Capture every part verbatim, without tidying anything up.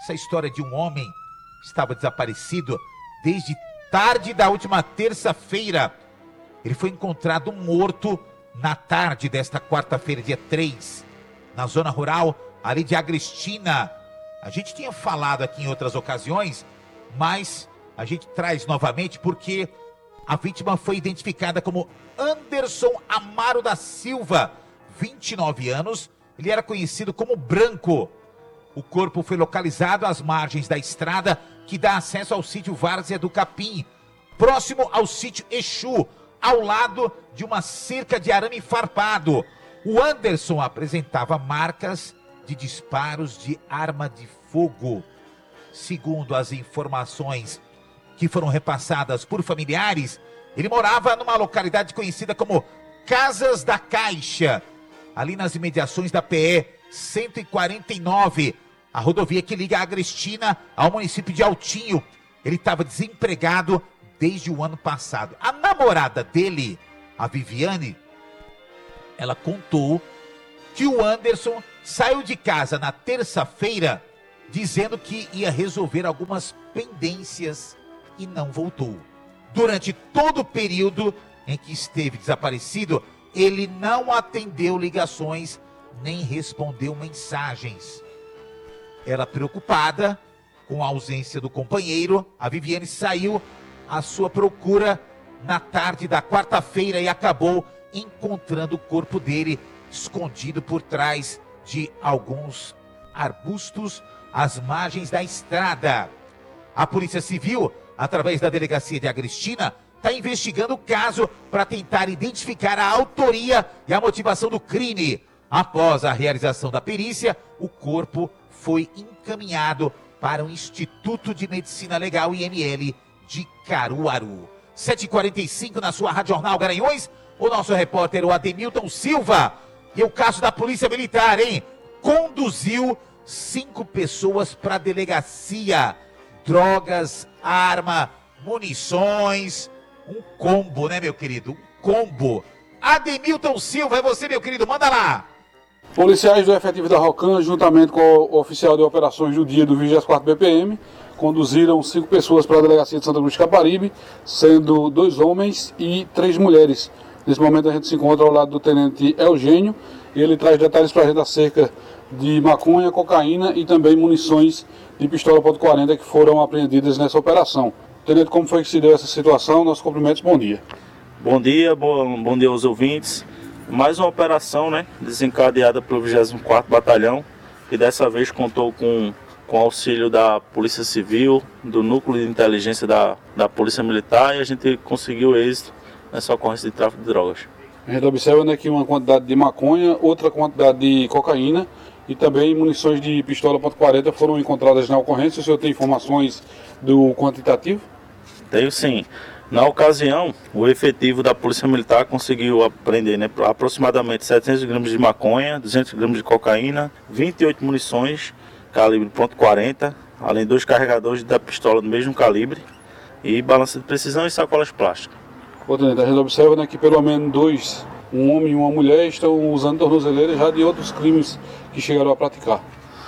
Essa história de um homem que estava desaparecido desde tarde da última terça-feira. Ele foi encontrado morto na tarde desta quarta-feira, dia três, na zona rural ali de Agrestina. A gente tinha falado aqui em outras ocasiões, mas a gente traz novamente porque a vítima foi identificada como Anderson Amaro da Silva, vinte e nove anos. Ele era conhecido como Branco. O corpo foi localizado às margens da estrada que dá acesso ao sítio Várzea do Capim, próximo ao sítio Exu, ao lado de uma cerca de arame farpado. O Anderson apresentava marcas de disparos de arma de fogo. Segundo as informações que foram repassadas por familiares, ele morava numa localidade conhecida como Casas da Caixa, ali nas imediações da P E cento e quarenta e nove, a rodovia que liga a Agrestina ao município de Altinho. Ele estava desempregado desde o ano passado. A namorada dele, a Viviane, ela contou que o Anderson saiu de casa na terça-feira dizendo que ia resolver algumas pendências e não voltou. Durante todo o período em que esteve desaparecido, ele não atendeu ligações nem respondeu mensagens. Ela, preocupada com a ausência do companheiro, a Viviane saiu à sua procura na tarde da quarta-feira e acabou encontrando o corpo dele escondido por trás de alguns arbustos às margens da estrada. A Polícia Civil, através da Delegacia de Agrestina, está investigando o caso para tentar identificar a autoria e a motivação do crime. Após a realização da perícia, o corpo foi encaminhado para o Instituto de Medicina Legal I M L de Caruaru. sete e quarenta e cinco na sua Rádio Jornal Garanhuns, o nosso repórter, o Ademilton Silva. E o caso da Polícia Militar, hein? Conduziu cinco pessoas para a delegacia. Drogas, arma, munições, um combo, né, meu querido? Um combo. Ademilton Silva, é você, meu querido, manda lá. Policiais do efetivo da ROCAN, juntamente com o oficial de operações do dia do vigésimo quarto B P M, conduziram cinco pessoas para a delegacia de Santa Cruz de Caparibe, sendo dois homens e três mulheres. Nesse momento a gente se encontra ao lado do tenente Eugênio, e ele traz detalhes para a gente acerca de maconha, cocaína e também munições de pistola ponto quarenta que foram apreendidas nessa operação. Tenente, como foi que se deu essa situação? Nossos cumprimentos, bom dia. Bom dia, bom, bom dia aos ouvintes. Mais uma operação, né, desencadeada pelo vigésimo quarto Batalhão, que dessa vez contou com, com auxílio da Polícia Civil, do Núcleo de Inteligência da, da Polícia Militar, e a gente conseguiu êxito nessa ocorrência de tráfico de drogas. A gente observa, né, que uma quantidade de maconha, outra quantidade de cocaína e também munições de pistola ponto quarenta foram encontradas na ocorrência. O senhor tem informações do quantitativo? Tenho sim. Na ocasião, o efetivo da Polícia Militar conseguiu apreender, né, aproximadamente setecentos gramas de maconha, duzentos gramas de cocaína, vinte e oito munições calibre ponto quarenta, além de dois carregadores da pistola do mesmo calibre e balança de precisão e sacolas plásticas. Ô, tenente, a gente observa, né, que pelo menos dois, um homem e uma mulher, estão usando tornozeleiras já de outros crimes que chegaram a praticar.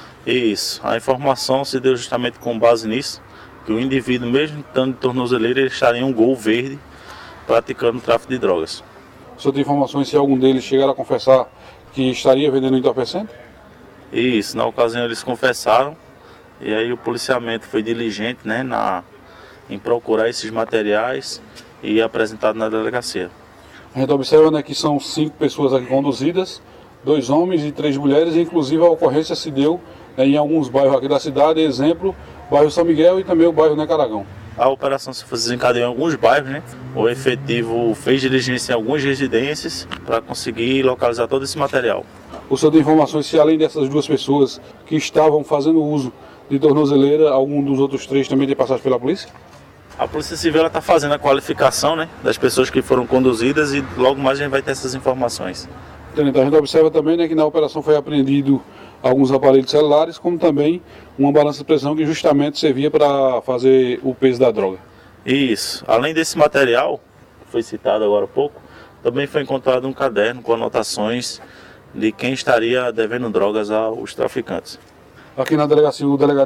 Isso, a informação se deu justamente com base nisso, que o indivíduo, mesmo estando de tornozeleira, ele estaria em um Gol verde praticando tráfico de drogas. O senhor tem informações se algum deles chegaram a confessar que estaria vendendo entorpecente? Isso, na ocasião eles confessaram, e aí o policiamento foi diligente, né, na, em procurar esses materiais e apresentado na delegacia. A gente observa, né, que são cinco pessoas aqui conduzidas, dois homens e três mulheres, e inclusive a ocorrência se deu, né, em alguns bairros aqui da cidade, exemplo, bairro São Miguel e também o bairro Necaragão. A operação se desencadeou em alguns bairros, né? O efetivo fez diligência em algumas residências para conseguir localizar todo esse material. O senhor tem informações se além dessas duas pessoas que estavam fazendo uso de tornozeleira, algum dos outros três também tem passagem pela polícia? A Polícia Civil está fazendo a qualificação, né, das pessoas que foram conduzidas e logo mais a gente vai ter essas informações. Tenente, a gente observa também, né, que na operação foi apreendido alguns aparelhos celulares, como também uma balança de pressão que justamente servia para fazer o peso da droga. Isso. Além desse material, que foi citado agora há pouco, também foi encontrado um caderno com anotações de quem estaria devendo drogas aos traficantes. Aqui na delegacia, o delegado